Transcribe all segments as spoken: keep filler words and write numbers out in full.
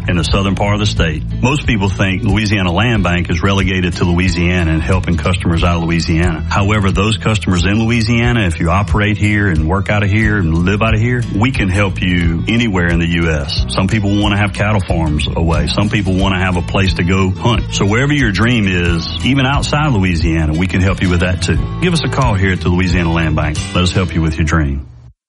in the southern part of the state. Most people think Louisiana Land Bank is relegated to Louisiana and helping customers out of Louisiana. However, those customers in Louisiana, if you operate here and work out of here and live out of here, we can help you anywhere in the U S. Some people want to have cattle farms away. Some people want to have a place to go hunt. So wherever your dream is, even outside Louisiana, we can help you with that too. Give us a call here at the Louisiana Land Bank. Let us help you with your dream.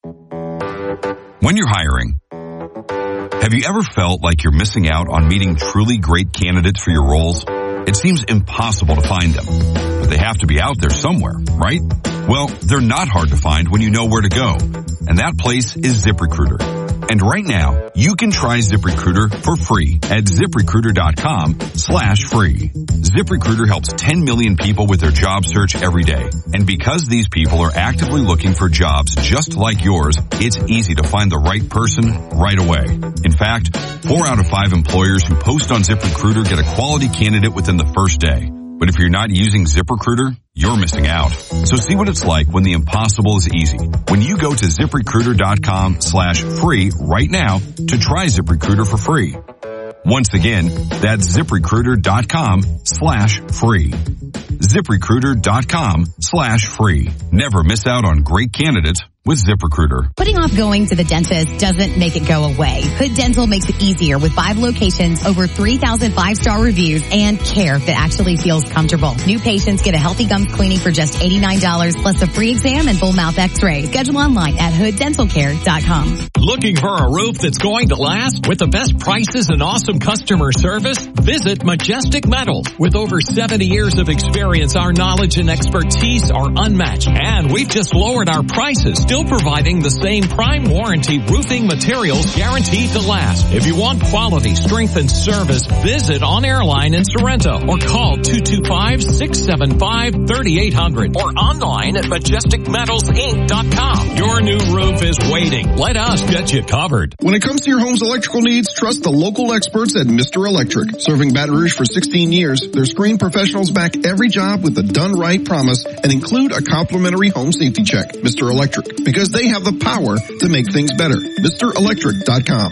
When you're hiring, have you ever felt like you're missing out on meeting truly great candidates for your roles? It seems impossible to find them, but they have to be out there somewhere, right? Well, they're not hard to find when you know where to go, and that place is ZipRecruiter. And right now, you can try ZipRecruiter for free at ZipRecruiter.com slash free. ZipRecruiter helps ten million people with their job search every day. And because these people are actively looking for jobs just like yours, it's easy to find the right person right away. In fact, four out of five employers who post on ZipRecruiter get a quality candidate within the first day. But if you're not using ZipRecruiter, you're missing out. So see what it's like when the impossible is easy. When you go to ZipRecruiter.com slash free right now to try ZipRecruiter for free. Once again, that's ZipRecruiter.com slash free. ZipRecruiter.com slash free. Never miss out on great candidates with ZipRecruiter. Putting off going to the dentist doesn't make it go away. Hood Dental makes it easier with five locations, over three thousand five-star reviews, and care that actually feels comfortable. New patients get a healthy gums cleaning for just eighty-nine dollars plus a free exam and full mouth x-ray. Schedule online at hood dental care dot com. Looking for a roof that's going to last with the best prices and awesome customer service? Visit Majestic Metals. With over seventy years of experience, our knowledge and expertise are unmatched, and we've just lowered our prices, still providing the same prime warranty roofing materials guaranteed to last. If you want quality, strength, and service, visit On Airline in Sorrento or call two two five, six seven five, three eight zero zero or online at majestic metals inc dot com. Your new roof is waiting. Let us get you covered. When it comes to your home's electrical needs, trust the local experts at Mister Electric. Serving Baton Rouge for sixteen years, their screened professionals back every job with a done right promise and include a complimentary home safety check. Mister Electric, because they have the power to make things better. Mister Electric dot com.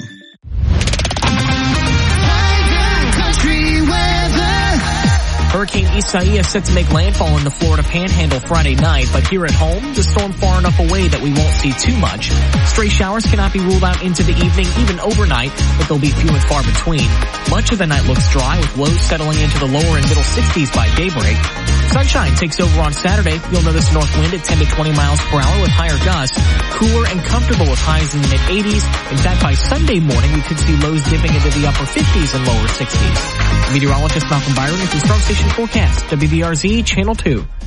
Hurricane Isaias set to make landfall in the Florida Panhandle Friday night, but here at home, the storm far enough away that we won't see too much. Stray showers cannot be ruled out into the evening, even overnight, but they'll be few and far between. Much of the night looks dry, with lows settling into the lower and middle sixties by daybreak. Sunshine takes over on Saturday. You'll notice north wind at ten to twenty miles per hour with higher gusts. Cooler and comfortable with highs in the mid-eighties. In fact, by Sunday morning, we could see lows dipping into the upper fifties and lower sixties. Meteorologist Malcolm Byron with the Storm Station Forecast, W B R Z Channel two.